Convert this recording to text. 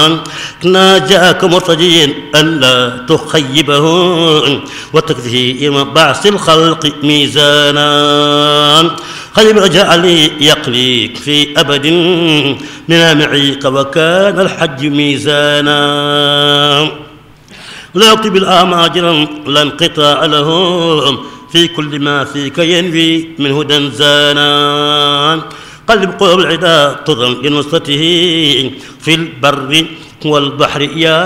ناجاك مرتجيا ألا تخيبه وتكفيه يوم بعث الخلق ميزانا خيب جعلي يقليك في أبد من معيك وكان الحج ميزانا لا يكتب الآماجر لا انقطاع له في كل ما فيك ينفي من هدى زانا قلب قلوب العدا تضل لنصرته في البر والبحر يا